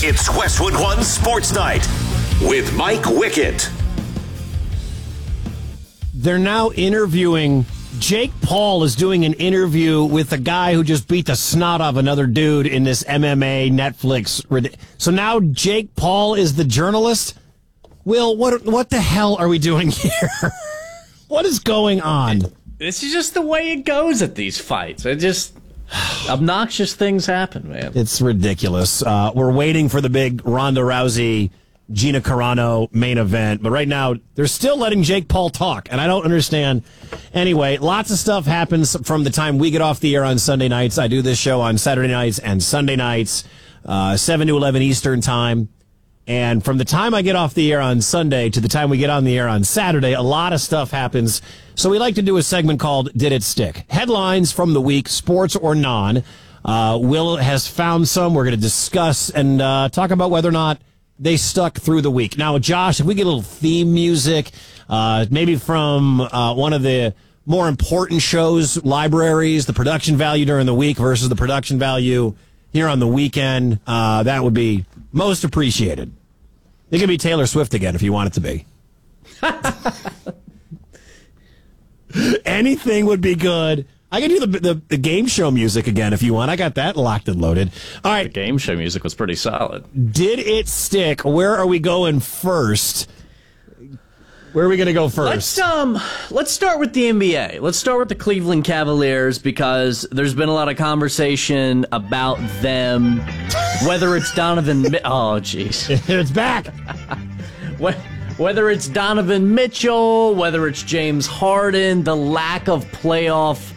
It's Westwood One Sports Night with Mike Wickett. They're now interviewing. Jake Paul is doing an interview with a guy who just beat the snot of another dude in this MMA Netflix. So now Jake Paul is the journalist? Will, what the hell are we doing here? What is going on? This is just the way it goes at these fights. It just obnoxious things happen, man. It's ridiculous. We're waiting for the big Ronda Rousey, Gina Carano main event, but right now they're still letting Jake Paul talk, and I don't understand. Anyway, lots of stuff happens from the time we get off the air on Sunday nights. I do this show on Saturday nights and Sunday nights, 7 to 11 Eastern time. And from the time I get off the air on Sunday to the time we get on the air on Saturday, a lot of stuff happens. So we like to do a segment called Did It Stick? Headlines from the week, sports or non. Will has found some. We're going to discuss and talk about whether or not they stuck through the week. Now, Josh, if we get a little theme music, maybe from one of the more important shows, libraries, the production value during the week versus the production value here on the weekend, that would be most appreciated. It could be Taylor Swift again if you want it to be. Anything would be good. I can do the game show music again if you want. I got that locked and loaded. All right. The game show music was pretty solid. Did it stick? Where are we going first? Where are we going to go first? Let's start with the NBA. Let's start with the Cleveland Cavaliers because there's been a lot of conversation about them, whether it's Donovan. Oh, jeez, it's back. Whether it's Donovan Mitchell, whether it's James Harden, the lack of playoff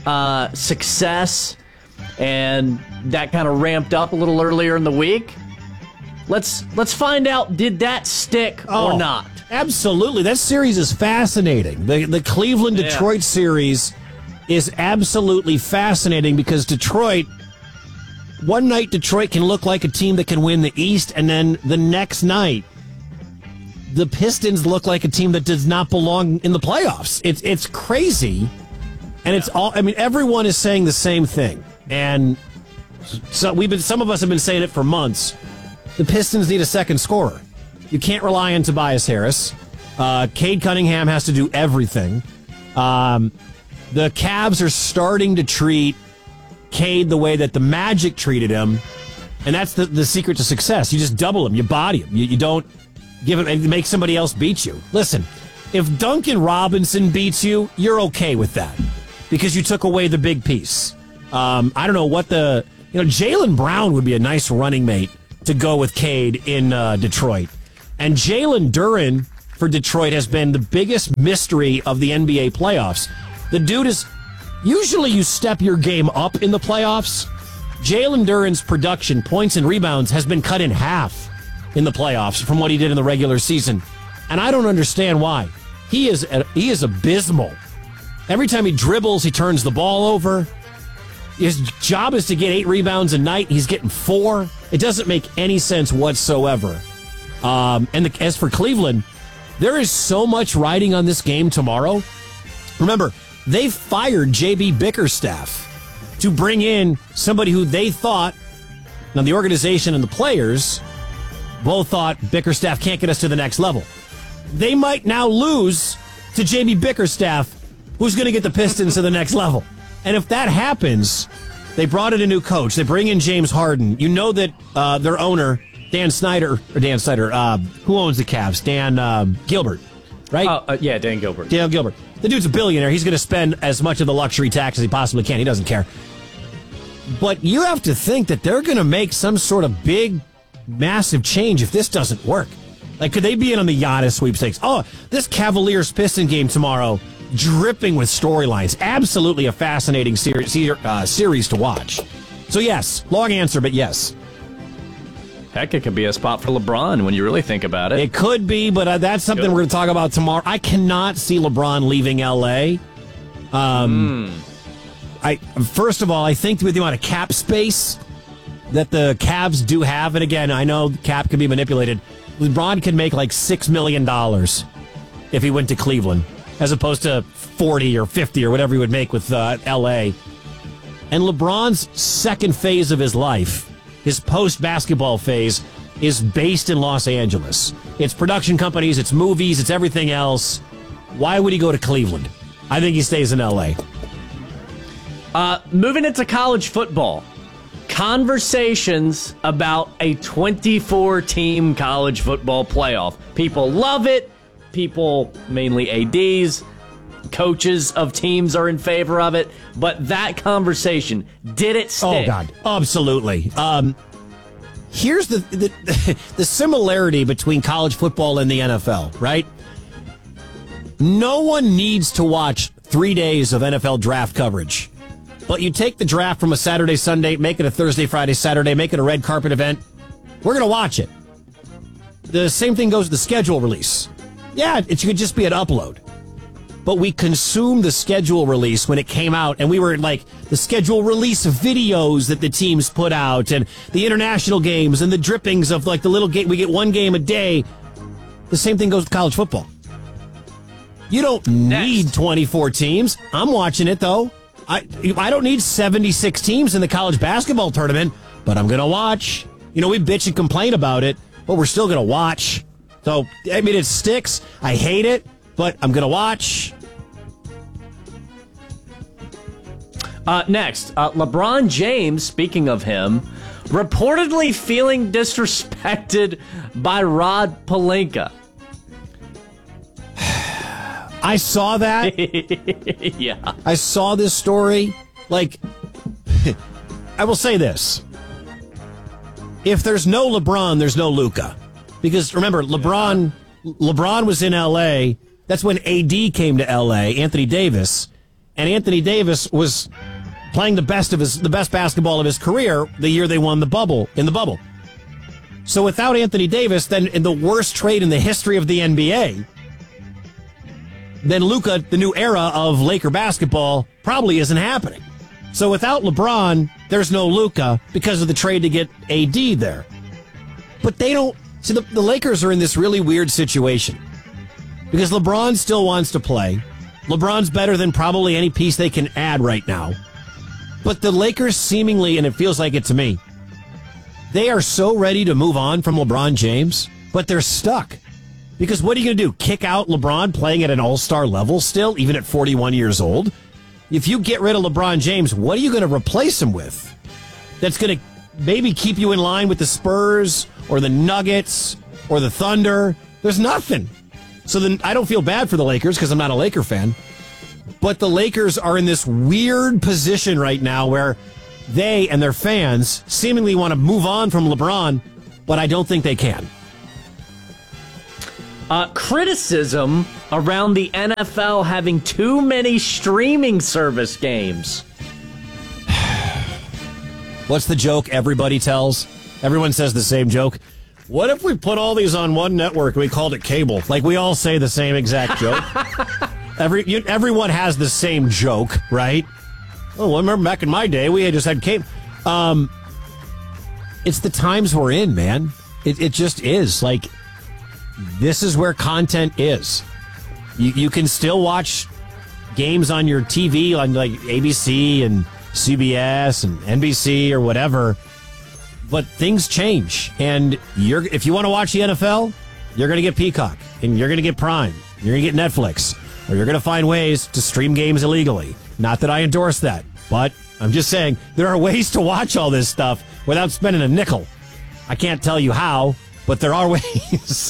success, and that kind of ramped up a little earlier in the week. Let's find out, did that stick or not? Absolutely. That series is fascinating. The Cleveland-Detroit series is absolutely fascinating because Detroit, one night Detroit can look like a team that can win the East, and then the next night the Pistons look like a team that does not belong in the playoffs. It's crazy. And it's all, I mean, everyone is saying the same thing. And so some of us have been saying it for months. The Pistons need a second scorer. You can't rely on Tobias Harris. Cade Cunningham has to do everything. The Cavs are starting to treat Cade the way that the Magic treated him. And that's the secret to success. You just double him. You body him. You don't give him and make somebody else beat you. Listen, if Duncan Robinson beats you, you're okay with that because you took away the big piece. I don't know what Jaylen Brown would be a nice running mate to go with Cade in Detroit. And Jalen Duren for Detroit has been the biggest mystery of the NBA playoffs. The dude is, usually you step your game up in the playoffs. Jalen Duren's production, points and rebounds, has been cut in half in the playoffs from what he did in the regular season. And I don't understand why. He is abysmal. Every time he dribbles, he turns the ball over. His job is to get 8 rebounds a night. He's getting 4. It doesn't make any sense whatsoever. As for Cleveland, there is so much riding on this game tomorrow. Remember, they fired J.B. Bickerstaff to bring in somebody who they thought, now the organization and the players both thought Bickerstaff can't get us to the next level. They might now lose to J.B. Bickerstaff, who's going to get the Pistons to the next level. And if that happens, they brought in a new coach. They bring in James Harden. You know that their owner, Dan Snyder, who owns the Cavs? Dan Gilbert, right? Yeah, Dan Gilbert. Dan Gilbert. The dude's a billionaire. He's going to spend as much of the luxury tax as he possibly can. He doesn't care. But you have to think that they're going to make some sort of big, massive change if this doesn't work. Like, could they be in on the Giannis sweepstakes? Oh, this Cavaliers-Piston game tomorrow, dripping with storylines. Absolutely a fascinating series to watch. So, yes, long answer, but yes. Heck, it could be a spot for LeBron when you really think about it. It could be, but that's something we're going to talk about tomorrow. I cannot see LeBron leaving L.A. First of all, I think with the amount of cap space that the Cavs do have, and again, I know the cap can be manipulated, LeBron can make like $6 million if he went to Cleveland, as opposed to 40 or 50 or whatever he would make with L.A. And LeBron's second phase of his life his post-basketball phase, is based in Los Angeles. It's production companies, it's movies, it's everything else. Why would he go to Cleveland? I think he stays in L.A. Moving into college football. Conversations about a 24-team college football playoff. People love it. People, mainly ADs, coaches of teams are in favor of it. But that conversation, did it stick? Oh, God. Absolutely. Here's the similarity between college football and the NFL, right? No one needs to watch 3 days of NFL draft coverage. But you take the draft from a Saturday, Sunday, make it a Thursday, Friday, Saturday, make it a red carpet event. We're going to watch it. The same thing goes with the schedule release. Yeah, it could just be an upload. But we consumed the schedule release when it came out, and we were like the schedule release videos that the teams put out, and the international games, and the drippings of like the little game. We get one game a day. The same thing goes with college football. You don't need 24 teams. I'm watching it, though. I don't need 76 teams in the college basketball tournament, but I'm going to watch. You know, we bitch and complain about it, but we're still going to watch. So, I mean, it sticks. I hate it, but I'm going to watch. Next, LeBron James, speaking of him, reportedly feeling disrespected by Rod Pelinka. I saw that. Yeah. I saw this story. Like, I will say this. If there's no LeBron, there's no Luka. Because remember, LeBron was in L.A. That's when AD came to L.A., Anthony Davis. And Anthony Davis was playing the best basketball of his career the year they won in the bubble. So without Anthony Davis, then in the worst trade in the history of the NBA, then Luka, the new era of Laker basketball, probably isn't happening. So without LeBron, there's no Luka because of the trade to get AD there. But they don't. See, the Lakers are in this really weird situation because LeBron still wants to play. LeBron's better than probably any piece they can add right now. But the Lakers seemingly, and it feels like it to me, they are so ready to move on from LeBron James, but they're stuck. Because what are you going to do? Kick out LeBron playing at an all-star level still, even at 41 years old? If you get rid of LeBron James, what are you going to replace him with? That's going to maybe keep you in line with the Spurs or the Nuggets or the Thunder. There's nothing. So then I don't feel bad for the Lakers because I'm not a Laker fan. But the Lakers are in this weird position right now where they and their fans seemingly want to move on from LeBron, but I don't think they can. Criticism around the NFL having too many streaming service games. What's the joke everybody tells? Everyone says the same joke. What if we put all these on one network and we called it cable? Like, we all say the same exact joke. Everyone has the same joke, right? Oh, I remember back in my day, we just had cable. It's the times we're in, man. It just is. Like, this is where content is. You can still watch games on your TV on like ABC and CBS and NBC or whatever, but things change. And if you want to watch the NFL, you're going to get Peacock and you're going to get Prime. You're going to get Netflix, or you're going to find ways to stream games illegally. Not that I endorse that, but I'm just saying there are ways to watch all this stuff without spending a nickel. I can't tell you how, but there are ways.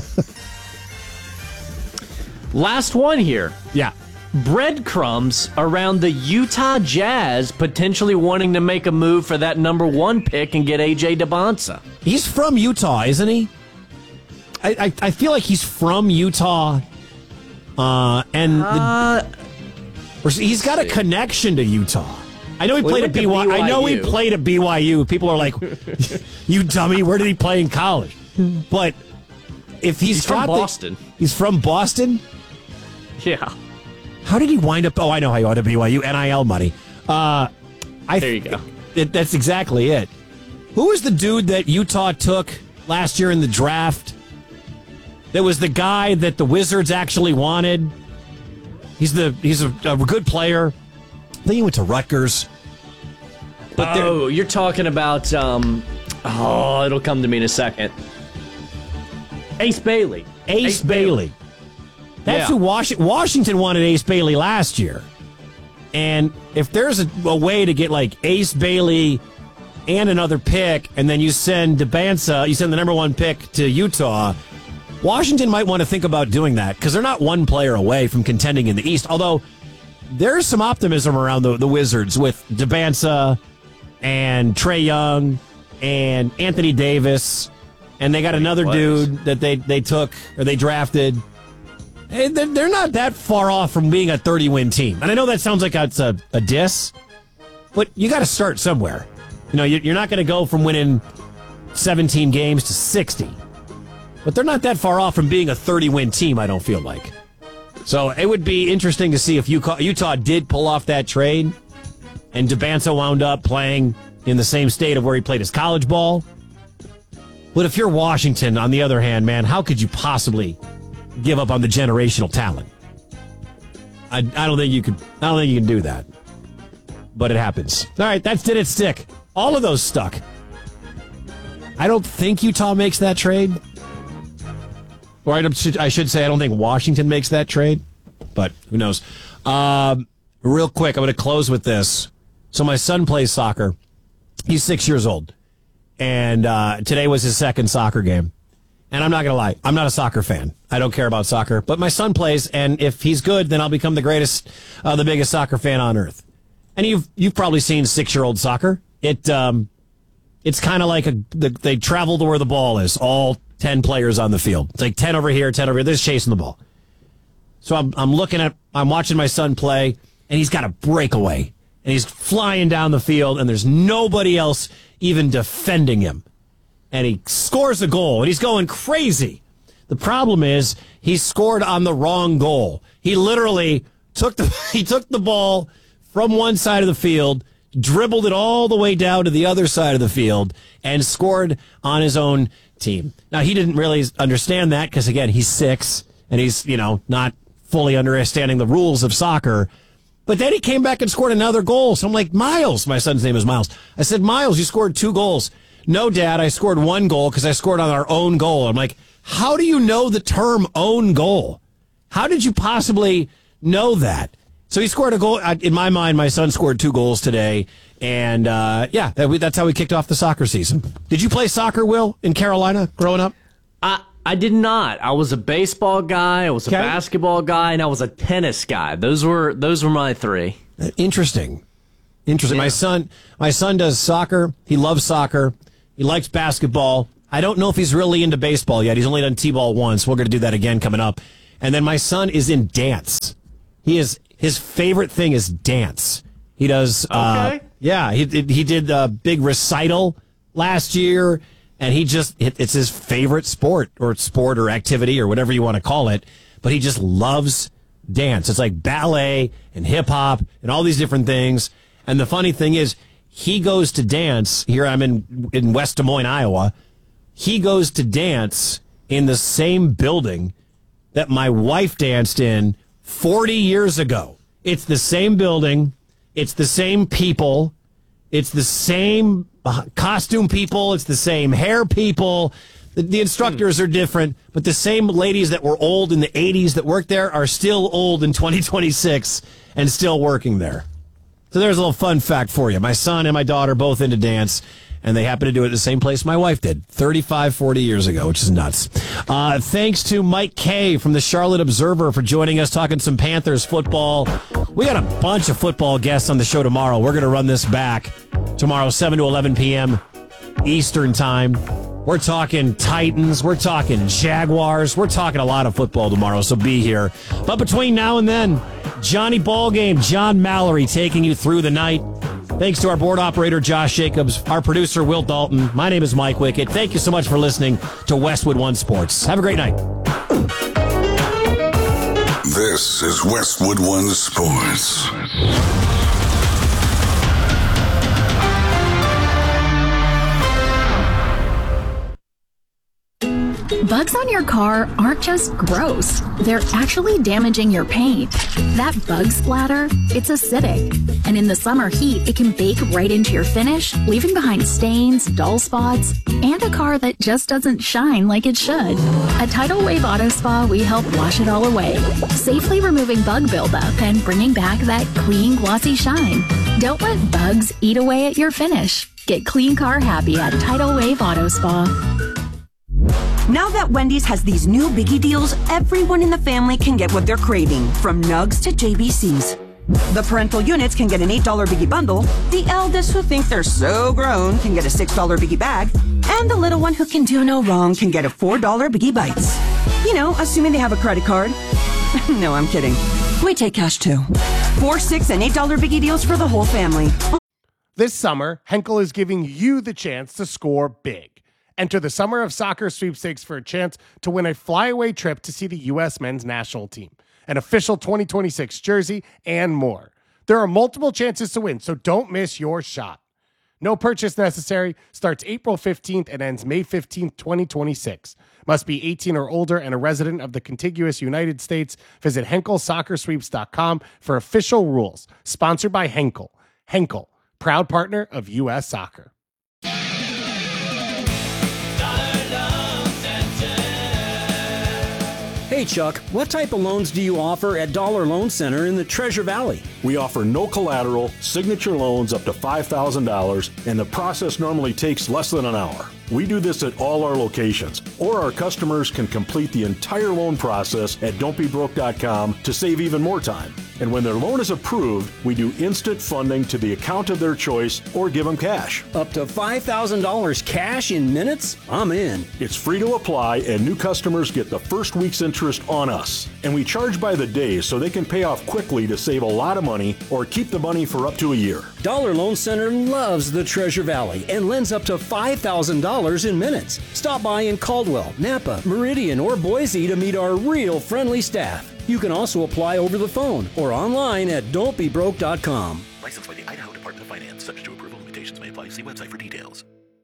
Last one here. Yeah. Breadcrumbs around the Utah Jazz potentially wanting to make a move for that number 1 pick and get A.J. Debonsa. He's from Utah, isn't he? I feel like he's from Utah. He's got a connection to Utah. I know he played at BYU. I know he played at BYU. People are like, "You dummy! Where did he play in college?" But if he's from Boston, he's from Boston. Yeah. How did he wind up? Oh, I know how he wound up at BYU. NIL money. There you go. That's exactly it. Who was the dude that Utah took last year in the draft? That was the guy that the Wizards actually wanted. He's a good player. I think he went to Rutgers. But you're talking about Oh, it'll come to me in a second. Ace Bailey. Ace Bailey. That's who Washington wanted Ace Bailey last year. And if there's a way to get like Ace Bailey and another pick, and then you send Debanza, you send the number 1 pick to Utah, Washington might want to think about doing that because they're not one player away from contending in the East. Although there's some optimism around the Wizards with Debanza and Trae Young and Anthony Davis, and they got another dude that they took or they drafted. They're not that far off from being a 30-win team. And I know that sounds like it's a diss, but you got to start somewhere. You know, you're not going to go from winning 17 games to 60. But they're not that far off from being a 30-win team, I don't feel like. So it would be interesting to see if Utah did pull off that trade and Debanza wound up playing in the same state of where he played his college ball. But if you're Washington, on the other hand, man, how could you possibly give up on the generational talent? I don't think you can do that. But it happens. All right, that's Did It Stick. All of those stuck. I don't think Utah makes that trade. Or I should say I don't think Washington makes that trade. But who knows? Real quick, I'm going to close with this. So my son plays soccer. He's 6 years old. And today was his second soccer game. And I'm not going to lie, I'm not a soccer fan. I don't care about soccer. But my son plays, and if he's good, then I'll become the biggest soccer fan on earth. And you've probably seen 6-year-old soccer. It's kind of like they travel to where the ball is, all 10 players on the field. It's like 10 over here, 10 over here. They're just chasing the ball. So I'm watching my son play, and he's got a breakaway. And he's flying down the field, and there's nobody else even defending him. And he scores a goal, and he's going crazy. The problem is he scored on the wrong goal. He literally took the ball from one side of the field, dribbled it all the way down to the other side of the field, and scored on his own team. Now, he didn't really understand that because, again, he's 6, and he's, not fully understanding the rules of soccer. But then he came back and scored another goal. So I'm like, Miles, my son's name is Miles. I said, Miles, you scored 2 goals. No, Dad, I scored 1 goal because I scored on our own goal. I'm like, how do you know the term own goal? How did you possibly know that? So he scored a goal. In my mind, my son scored 2 goals today. And, that's how we kicked off the soccer season. Did you play soccer, Will, in Carolina growing up? I did not. I was a baseball guy, I was a basketball guy, and I was a tennis guy. Those were my 3. Interesting. Yeah. My son does soccer. He loves soccer. He likes basketball. I don't know if he's really into baseball yet. He's only done t-ball once. We're going to do that again coming up. And then my son is in dance. His favorite thing is dance. He does. Okay. He did a big recital last year, and it's his favorite sport or activity or whatever you want to call it. But he just loves dance. It's like ballet and hip hop and all these different things. And the funny thing is, he goes to dance. Here I'm in West Des Moines, Iowa. He goes to dance in the same building that my wife danced in 40 years ago. It's the same building. It's the same people. It's the same costume people. It's the same hair people. The instructors are different, but the same ladies that were old in the 80s that worked there are still old in 2026 and still working there. So there's a little fun fact for you. My son and my daughter both into dance, and they happen to do it at the same place my wife did 35, 40 years ago, which is nuts. Thanks to Mike Kay from the Charlotte Observer for joining us, talking some Panthers football. We got a bunch of football guests on the show tomorrow. We're going to run this back tomorrow, 7 to 11 p.m. Eastern time. We're talking Titans. We're talking Jaguars. We're talking a lot of football tomorrow, so be here. But between now and then, Johnny Ballgame, John Mallory taking you through the night. Thanks to our board operator, Josh Jacobs, our producer, Will Dalton. My name is Mike Wickett. Thank you so much for listening to Westwood One Sports. Have a great night. This is Westwood One Sports. Bugs on your car aren't just gross. They're actually damaging your paint. That bug splatter, it's acidic. And in the summer heat, it can bake right into your finish, leaving behind stains, dull spots, and a car that just doesn't shine like it should. At Tidal Wave Auto Spa, we help wash it all away, safely removing bug buildup and bringing back that clean, glossy shine. Don't let bugs eat away at your finish. Get clean car happy at Tidal Wave Auto Spa. Now that Wendy's has these new biggie deals, everyone in the family can get what they're craving, from Nugs to JBCs. The parental units can get an $8 biggie bundle, the eldest who think they're so grown can get a $6 biggie bag, and the little one who can do no wrong can get a $4 biggie bites. You know, assuming they have a credit card. No, I'm kidding. We take cash too. $4, $6, and $8 biggie deals for the whole family. This summer, Henkel is giving you the chance to score big. Enter the Summer of Soccer sweepstakes for a chance to win a flyaway trip to see the U.S. men's national team, an official 2026 jersey, and more. There are multiple chances to win, so don't miss your shot. No purchase necessary. Starts April 15th and ends May 15th, 2026. Must be 18 or older and a resident of the contiguous United States. Visit HenkelSoccerSweeps.com for official rules. Sponsored by Henkel. Henkel, proud partner of U.S. Soccer. Hey Chuck, what type of loans do you offer at Dollar Loan Center in the Treasure Valley? We offer no collateral, signature loans up to $5,000, and the process normally takes less than an hour. We do this at all our locations, or our customers can complete the entire loan process at don'tbebroke.com to save even more time. And when their loan is approved, we do instant funding to the account of their choice or give them cash. Up to $5,000 cash in minutes? I'm in. It's free to apply, and new customers get the first week's interest on us. And we charge by the day so they can pay off quickly to save a lot of money or keep the money for up to a year. Dollar Loan Center loves the Treasure Valley and lends up to $5,000 in minutes. Stop by in Caldwell, Napa, Meridian, or Boise to meet our real friendly staff. You can also apply over the phone or online at don'tbebroke.com. Licensed by the Idaho Department of Finance. Subject to approval. Limitations may apply. See website for details.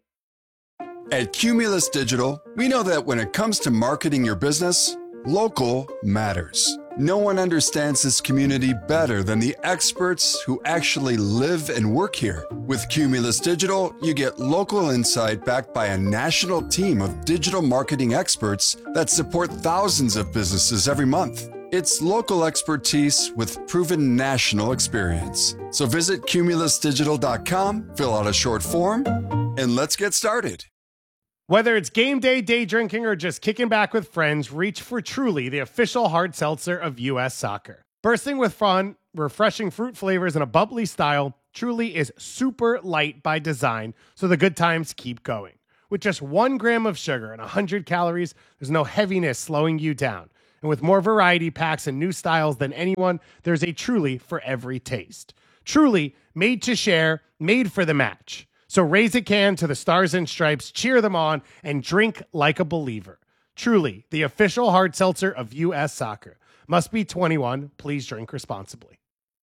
At Cumulus Digital, we know that when it comes to marketing your business, local matters. No one understands this community better than the experts who actually live and work here. With Cumulus Digital, you get local insight backed by a national team of digital marketing experts that support thousands of businesses every month. It's local expertise with proven national experience. So visit cumulusdigital.com, fill out a short form, and let's get started. Whether it's game day, day drinking, or just kicking back with friends, reach for Truly, the official hard seltzer of U.S. Soccer. Bursting with fun, refreshing fruit flavors, and a bubbly style, Truly is super light by design, so the good times keep going. With just 1 gram of sugar and 100 calories, there's no heaviness slowing you down. And with more variety packs and new styles than anyone, there's a Truly for every taste. Truly, made to share, made for the match. So raise a can to the Stars and Stripes, cheer them on, and drink like a believer. Truly, the official hard seltzer of U.S. Soccer. Must be 21. Please drink responsibly.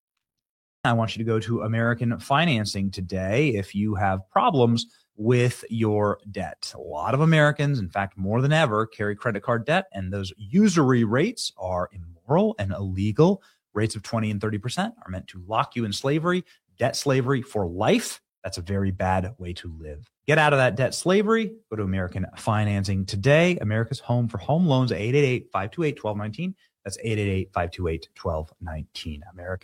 I want you to go to American Financing today if you have problems with your debt. A lot of Americans, in fact, more than ever, carry credit card debt, and those usury rates are immoral and illegal. Rates of 20 and 30% are meant to lock you in slavery, debt slavery for life. That's a very bad way to live. Get out of that debt slavery. Go to American Financing today. America's home for home loans, 888-528-1219. That's 888-528-1219.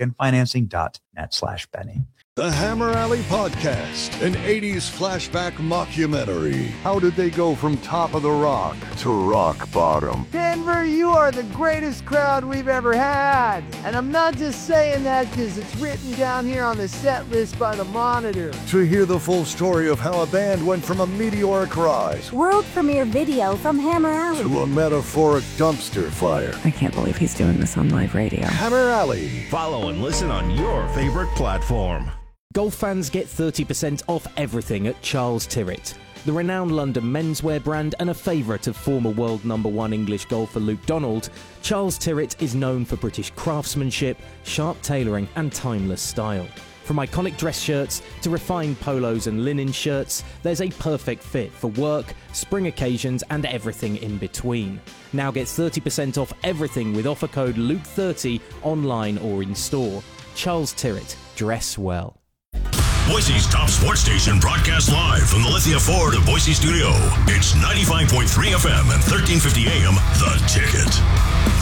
AmericanFinancing.net/Benny. The Hammer Alley Podcast, an 80s flashback mockumentary. How did they go from top of the rock to rock bottom? Denver, you are the greatest crowd we've ever had. And I'm not just saying that because it's written down here on the set list by the Monitor. To hear the full story of how a band went from a meteoric rise, world premiere video from Hammer Alley, to a metaphoric dumpster fire. I can't believe he's doing this on live radio. Hammer Alley. Follow and listen on your favorite platform. Golf fans get 30% off everything at Charles Tyrrett. The renowned London menswear brand and a favourite of former world #1 English golfer Luke Donald, Charles Tyrrett is known for British craftsmanship, sharp tailoring and timeless style. From iconic dress shirts to refined polos and linen shirts, there's a perfect fit for work, spring occasions, and everything in between. Now get 30% off everything with offer code Luke30 online or in store. Charles Tyrwhitt, dress well. Boise's top sports station broadcasts live from the Lithia Ford of Boise studio. It's 95.3 FM and 1350 AM, The